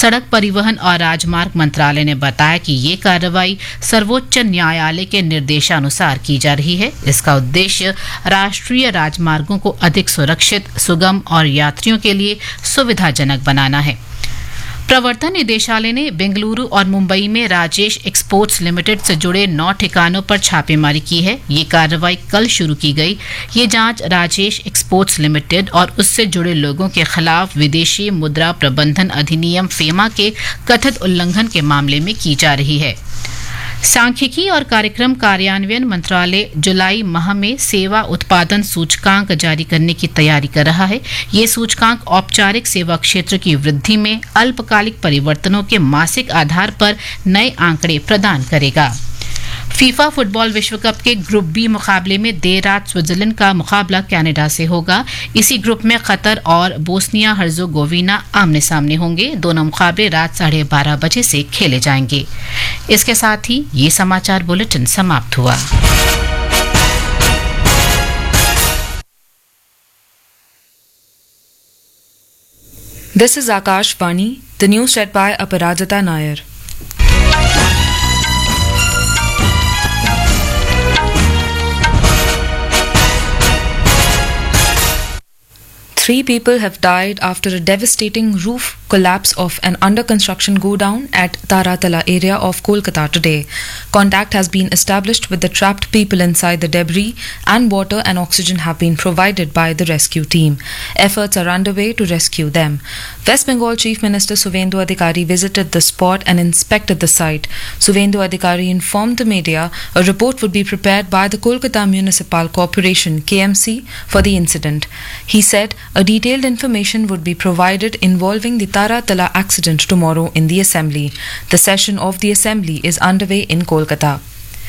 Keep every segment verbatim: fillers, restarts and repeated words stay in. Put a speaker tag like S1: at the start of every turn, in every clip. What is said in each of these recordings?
S1: सड़क परिवहन और राजमार्ग मंत्रालय ने बताया कि ये कार्रवाई सर्वोच्च न्यायालय के निर्देशानुसार की जा रही है। इसका उद्देश्य राष्ट्रीय राजमार्गों को अधिक सुरक्षित, सुगम और यात्रियों के लिए सुविधाजनक बनाना है। प्रवर्तन निदेशालय ने बेंगलुरु और मुंबई में राजेश एक्सपोर्ट्स लिमिटेड से जुड़े नौ ठिकानों पर छापेमारी की है। ये कार्रवाई कल शुरू की गई। ये जांच राजेश एक्सपोर्ट्स लिमिटेड और उससे जुड़े लोगों के खिलाफ विदेशी मुद्रा प्रबंधन अधिनियम फेमा के कथित उल्लंघन के मामले में की जा रही है। सांख्यिकी और कार्यक्रम कार्यान्वयन मंत्रालय जुलाई माह में सेवा उत्पादन सूचकांक जारी करने की तैयारी कर रहा है। ये सूचकांक औपचारिक सेवा क्षेत्र की वृद्धि में अल्पकालिक परिवर्तनों के मासिक आधार पर नए आंकड़े प्रदान करेगा। फीफा फुटबॉल विश्व कप के ग्रुप बी मुकाबले में देर रात स्विट्जरलैंड का मुकाबला कनाडा से होगा। इसी ग्रुप में कतर और बोस्निया हर्जोगोविना आमने सामने होंगे। दोनों मुकाबले रात साढ़े बारह बजे से खेले जाएंगे। इसके साथ ही ये समाचार बुलेटिन समाप्त हुआ।
S2: This is Akashvani, the news read by Aparajita Nair. Three people have died after a devastating roof collapse of an under-construction godown at Taratala area of Kolkata today. Contact has been established with the trapped people inside the debris, and water and oxygen have been provided by the rescue team. Efforts are underway to rescue them. West Bengal Chief Minister Suvendu Adhikari visited the spot and inspected the site. Suvendu Adhikari informed the media a report would be prepared by the Kolkata Municipal Corporation K M C for the incident. He said a detailed information would be provided involving the Taratala accident tomorrow in the Assembly. The session of the Assembly is underway in Kolkata.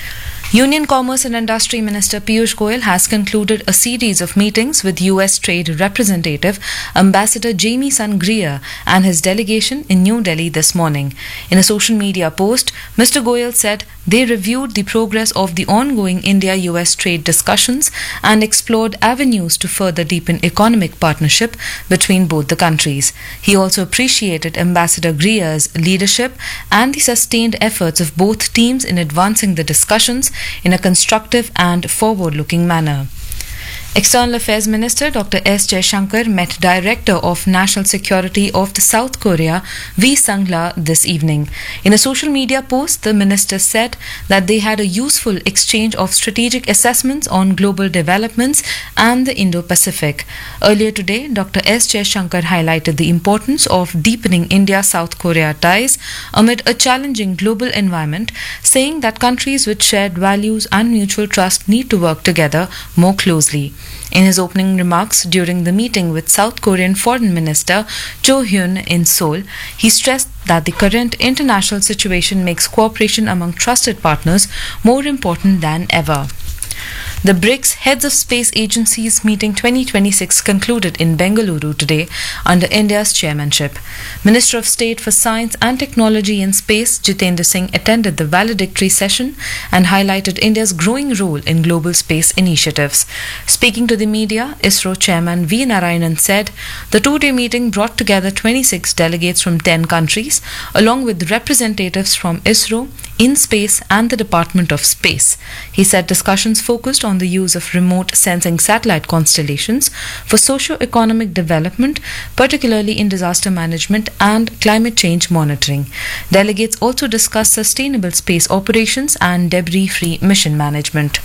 S2: Union Commerce and Industry Minister Piyush Goyal has concluded a series of meetings with U S Trade Representative Ambassador Jamieson Greer and his delegation in New Delhi this morning. In a social media post, Mister Goyal said they reviewed the progress of the ongoing India-U S trade discussions and explored avenues to further deepen economic partnership between both the countries. He also appreciated Ambassador Greer's leadership and the sustained efforts of both teams in advancing the discussions in a constructive and forward-looking manner. External Affairs Minister Doctor S. Jaishankar met Director of National Security of the South Korea, V. Sangla, this evening. In a social media post, the minister said that they had a useful exchange of strategic assessments on global developments and the Indo-Pacific. Earlier today, Doctor S. Jaishankar highlighted the importance of deepening India-South Korea ties amid a challenging global environment, saying that countries with shared values and mutual trust need to work together more closely. In his opening remarks during the meeting with South Korean Foreign Minister Cho Hyun in Seoul, he stressed that the current international situation makes cooperation among trusted partners more important than ever. The BRICS Heads of Space Agencies Meeting twenty twenty-six concluded in Bengaluru today under India's chairmanship. Minister of State for Science and Technology in Space Jitendra Singh attended the valedictory session and highlighted India's growing role in global space initiatives. Speaking to the media, ISRO Chairman V. Narayanan said the two-day meeting brought together twenty-six delegates from ten countries, along with representatives from ISRO, InSpace and the Department of Space. He said discussions focused on the use of remote sensing satellite constellations for socio-economic development, particularly in disaster management and climate change monitoring. Delegates also discussed sustainable space operations and debris-free mission management.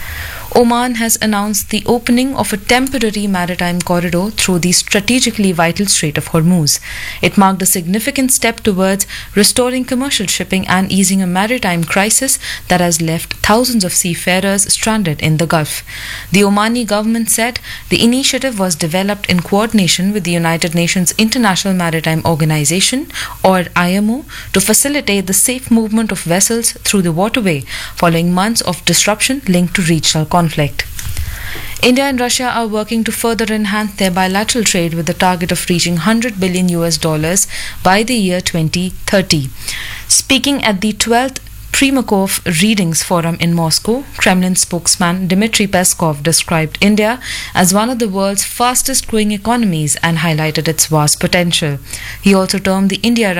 S2: Oman has announced the opening of a temporary maritime corridor through the strategically vital Strait of Hormuz. It marked a significant step towards restoring commercial shipping and easing a maritime crisis that has left thousands of seafarers stranded in the Gulf. The Omani government said the initiative was developed in coordination with the United Nations International Maritime Organization, or I M O, to facilitate the safe movement of vessels through the waterway following months of disruption linked to regional conflict. conflict. India and Russia are working to further enhance their bilateral trade with the target of reaching one hundred billion U S dollars by the year twenty thirty. Speaking at the twelfth Primakov Readings Forum in Moscow, Kremlin spokesman Dmitry Peskov described India as one of the world's fastest growing economies and highlighted its vast potential. He also termed the India